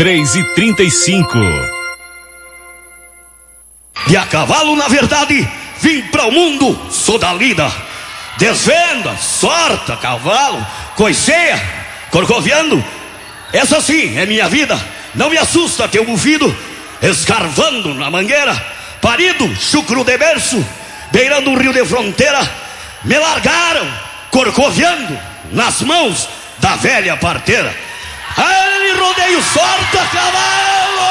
3h35. E a cavalo, na verdade, vim para o mundo, sou da lida. Desvenda, sorta, cavalo, coiceia, corcoviando. Essa sim é minha vida. Não me assusta teu bufido. Escarvando na mangueira, parido, chucro de berço, beirando o rio de fronteira. Me largaram, corcoviando, nas mãos da velha parteira. Aí rodeio, sorta, cavalo.